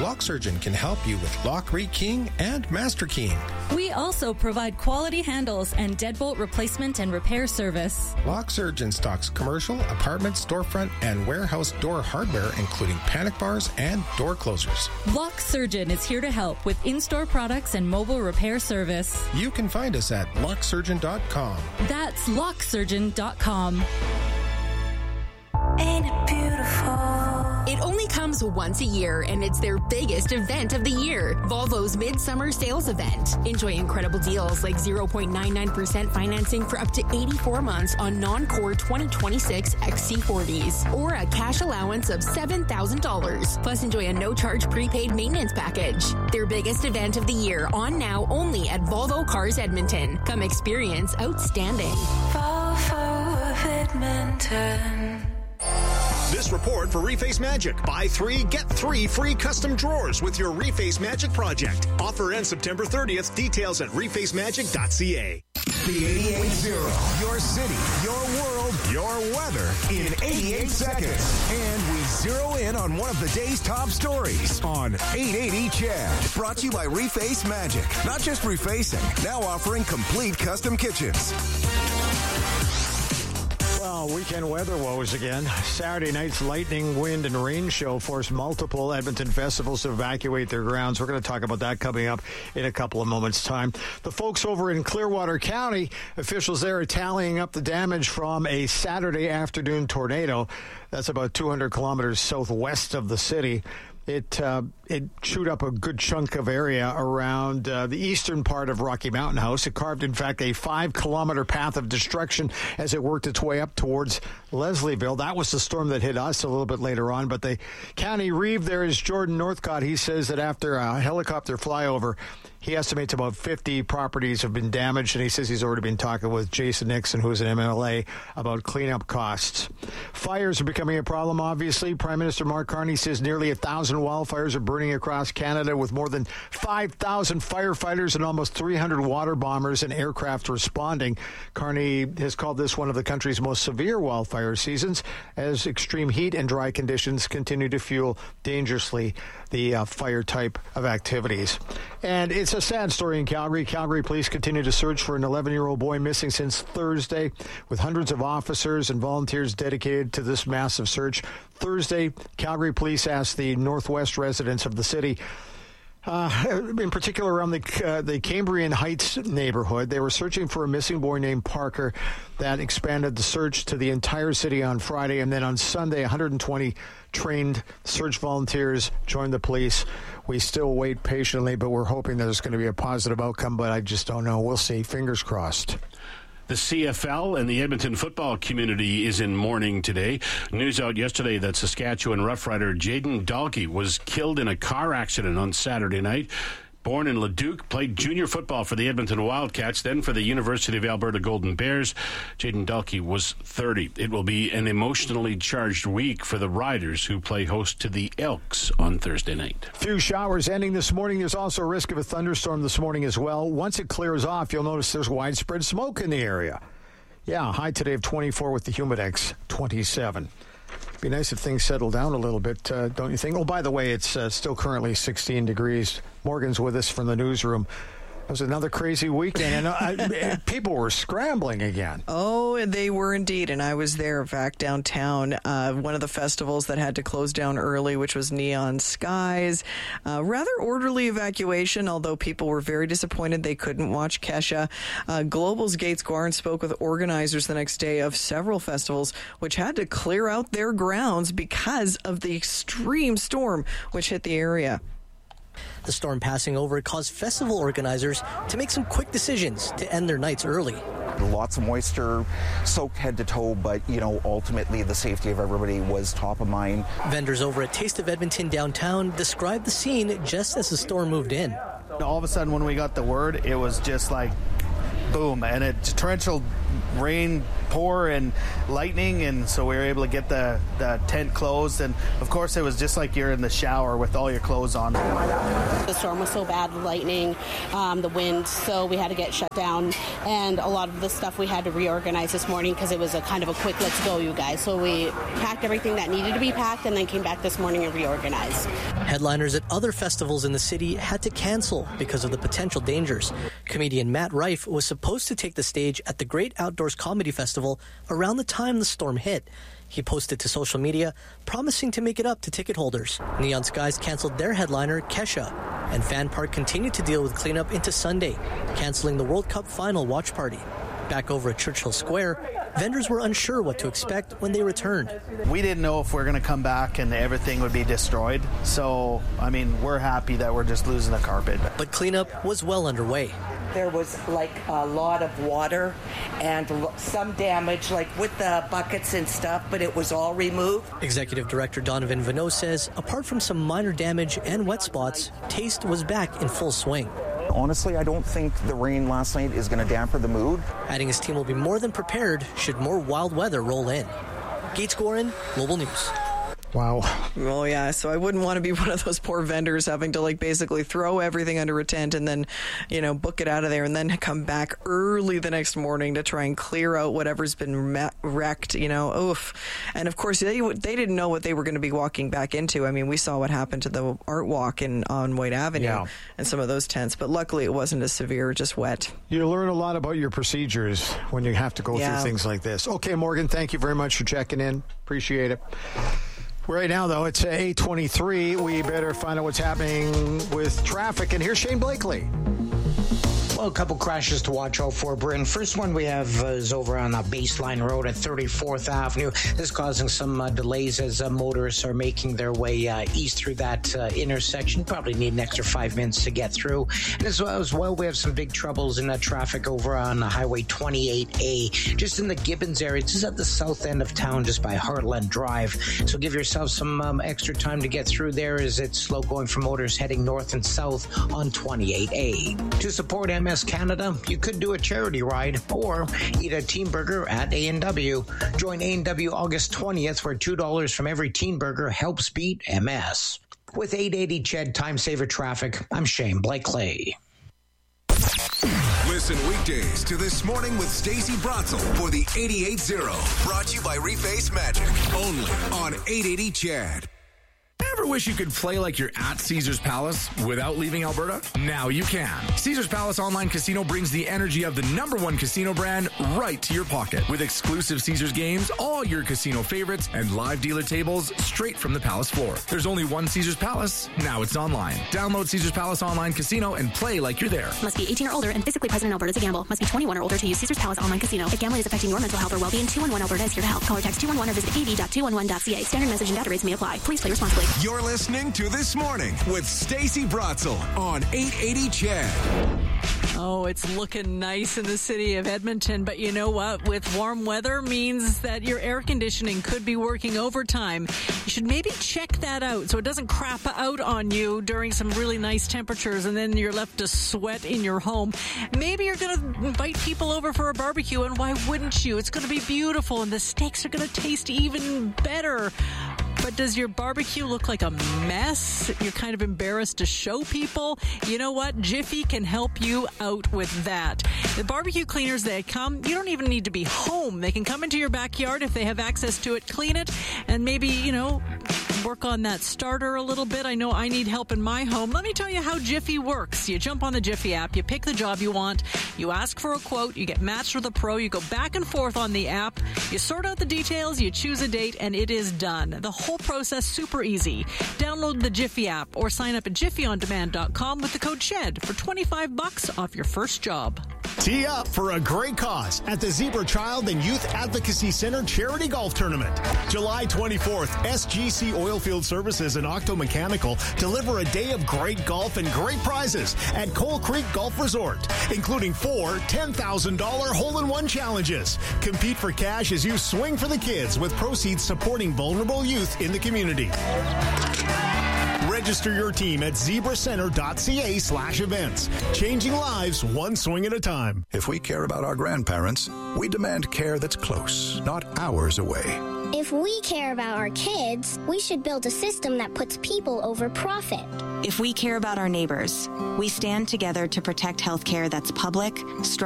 Lock Surgeon can help you with lock rekeying and master keying. We also provide quality handles and deadbolt replacement and repair service. Lock Surgeon stocks commercial, apartment, storefront, and warehouse door hardware, including panic bars and door closers. Lock Surgeon is here to help with in-store products and mobile repair service. You can find us at locksurgeon.com. That's locksurgeon.com. Ain't it beautiful? It only comes once a year, and it's their biggest event of the year, Volvo's Midsummer Sales Event. Enjoy incredible deals like 0.99% financing for up to 84 months on non-core 2026 XC40s, or a cash allowance of $7,000. Plus, enjoy a no-charge prepaid maintenance package. Their biggest event of the year, on now only at Volvo Cars Edmonton. Come experience outstanding. Volvo of Edmonton. This report for Reface Magic. Buy 3, get 3 free custom drawers with your Reface Magic project. Offer ends September 30th. Details at refacemagic.ca. The 88.0. Your city, your world, your weather in 88 seconds. And we zero in on one of the day's top stories on 880 Chad. Brought to you by Reface Magic. Not just refacing, now offering complete custom kitchens. Well, weekend weather woes again. Saturday night's lightning, wind, and rain show forced multiple Edmonton festivals to evacuate their grounds. We're going to talk about that coming up in a couple of moments' time. The folks over in Clearwater County, officials there are tallying up the damage from a Saturday afternoon tornado. That's about 200 kilometers southwest of the city. It chewed up a good chunk of area around the eastern part of Rocky Mountain House. It carved, in fact, a 5-kilometer path of destruction as it worked its way up towards Leslieville. That was the storm that hit us a little bit later on. But the county reeve there is Jordan Northcott. He says that after a helicopter flyover, he estimates about 50 properties have been damaged, and he says he's already been talking with Jason Nixon, who's an MLA, about cleanup costs. Fires are becoming a problem, obviously. Prime Minister Mark Carney says nearly 1,000 wildfires are burning across Canada, with more than 5,000 firefighters and almost 300 water bombers and aircraft responding. Carney has called this one of the country's most severe wildfire seasons, as extreme heat and dry conditions continue to fuel dangerously the fire type of activities. And it's a sad story in Calgary. Calgary police continue to search for an 11-year-old boy missing since Thursday, with hundreds of officers and volunteers dedicated to this massive search. Thursday, Calgary police asked the northwest residents of the city, in particular around the Cambrian Heights neighborhood. They were searching for a missing boy named Parker. That expanded the search to the entire city on Friday, and then on Sunday, 120 trained search volunteers joined the police. We still wait patiently, but we're hoping there's going to be a positive outcome, but I just don't know. We'll see. Fingers crossed. The CFL and the Edmonton football community is in mourning today. News out yesterday that Saskatchewan Rough Rider Jaden Dalkey was killed in a car accident on Saturday night. Born in Leduc, played junior football for the Edmonton Wildcats, then for the University of Alberta Golden Bears. Jaden Dalkey was 30. It will be an emotionally charged week for the Riders, who play host to the Elks on Thursday night. Few showers ending this morning. There's also a risk of a thunderstorm this morning as well. Once it clears off, you'll notice there's widespread smoke in the area. Yeah, high today of 24 with the Humidex 27. Be nice if things settle down a little bit, don't you think? Oh, by the way, it's still currently 16 degrees. Morgan's with us from the newsroom. It was another crazy weekend, and people were scrambling again. Oh, they were indeed, and I was there back downtown. One of the festivals that had to close down early, which was Neon Skies. Rather orderly evacuation, although people were very disappointed they couldn't watch Kesha. Global's Gates Gwarn spoke with organizers the next day of several festivals, which had to clear out their grounds because of the extreme storm which hit the area. The storm passing over caused festival organizers to make some quick decisions to end their nights early. Lots of moisture, soaked head to toe, but, ultimately the safety of everybody was top of mind. Vendors over at Taste of Edmonton downtown described the scene just as the storm moved in. All of a sudden when we got the word, it was just like boom, and torrential rain pour and lightning, and so we were able to get the tent closed. And of course it was just like you're in the shower with all your clothes on. The storm was so bad, the lightning, the wind, so we had to get shut down, and a lot of the stuff we had to reorganize this morning because it was a kind of a quick let's go, you guys. So we packed everything that needed to be packed and then came back this morning and reorganized. Headliners at other festivals in the city had to cancel because of the potential dangers. Comedian Matt Rife was supposed to take the stage at the Great Outdoors Comedy Festival around the time the storm hit. He posted to social media, promising to make it up to ticket holders. Neon Skies canceled their headliner, Kesha, and Fan Park continued to deal with cleanup into Sunday, canceling the World Cup final watch party. Back over at Churchill Square, vendors were unsure what to expect when they returned. We didn't know if we're going to come back and everything would be destroyed. So, I mean, we're happy that we're just losing the carpet. But cleanup was well underway. There was like a lot of water and some damage, like with the buckets and stuff, but it was all removed. Executive Director Donovan Vanneau says, apart from some minor damage and wet spots, Taste was back in full swing. Honestly, I don't think the rain last night is going to dampen the mood. Adding his team will be more than prepared should more wild weather roll in. Gates Gorin, Global News. Wow. Well, yeah, so I wouldn't want to be one of those poor vendors having to, like, basically throw everything under a tent and then, you know, book it out of there and then come back early the next morning to try and clear out whatever's been wrecked, you know. Oof. And, of course, they didn't know what they were going to be walking back into. I mean, we saw what happened to the Art Walk on White Avenue and some of those tents, but luckily it wasn't as severe, just wet. You learn a lot about your procedures when you have to go through things like this. Okay, Morgan, thank you very much for checking in. Appreciate it. Right now, though, it's 8:23. We better find out what's happening with traffic. And here's Shane Blakely. Well, a couple crashes to watch out for, Bryn. First one we have is over on Baseline Road at 34th Avenue. This is causing some delays as motorists are making their way east through that intersection. Probably need an extra 5 minutes to get through. And as well, we have some big troubles in traffic over on Highway 28A, just in the Gibbons area. This is at the south end of town, just by Heartland Drive. So give yourself some extra time to get through there, as it's slow going for motors heading north and south on 28A. To support MS Canada, you could do a charity ride or eat a teen burger at A&W. Join A&W August 20th, where $2 from every teen burger helps beat MS. With 880 CHED Time Saver Traffic, I'm Shane Blakely. Listen weekdays to This Morning with Stacey Bratzel for the 88.0. Brought to you by Reface Magic. Only on 880 CHED. Ever wish you could play like you're at Caesars Palace without leaving Alberta? Now you can. Caesars Palace Online Casino brings the energy of the #1 casino brand right to your pocket. With exclusive Caesars games, all your casino favorites, and live dealer tables straight from the Palace floor. There's only one Caesars Palace. Now it's online. Download Caesars Palace Online Casino and play like you're there. Must be 18 or older and physically present in Alberta to gamble. Must be 21 or older to use Caesars Palace Online Casino. If gambling is affecting your mental health or well-being, 211 Alberta is here to help. Call or text 211 or visit av.211.ca. Standard message and data rates may apply. Please play responsibly. You're listening to This Morning with Stacey Bratzel on 880 CHED. Oh, it's looking nice in the city of Edmonton, but you know what? With warm weather means that your air conditioning could be working overtime. You should maybe check that out so it doesn't crap out on you during some really nice temperatures and then you're left to sweat in your home. Maybe you're going to invite people over for a barbecue, and why wouldn't you? It's going to be beautiful and the steaks are going to taste even better. But does your barbecue look like a mess? You're kind of embarrassed to show people? You know what? Jiffy can help you out with that. The barbecue cleaners, they come, you don't even need to be home. They can come into your backyard if they have access to it, clean it, and maybe, you know, work on that starter a little bit. I know I need help in my home. Let me tell you how Jiffy works. You jump on the Jiffy app, you pick the job you want, you ask for a quote, you get matched with a pro, you go back and forth on the app, you sort out the details, you choose a date, and it is done. The whole process super easy. Download the Jiffy app or sign up at jiffyondemand.com with the code SHED for $25 off your first job. Tee up for a great cause at the Zebra Child and Youth Advocacy Center Charity Golf Tournament. July 24th, SGC Oilfield Services and Octo Mechanical deliver a day of great golf and great prizes at Coal Creek Golf Resort, including 4 $10,000 hole-in-one challenges. Compete for cash as you swing for the kids, with proceeds supporting vulnerable youth in the community. Register your team at zebracenter.ca/events. Changing lives one swing at a time. If we care about our grandparents, we demand care that's close, not hours away. If we care about our kids, we should build a system that puts people over profit. If we care about our neighbors, we stand together to protect healthcare that's public,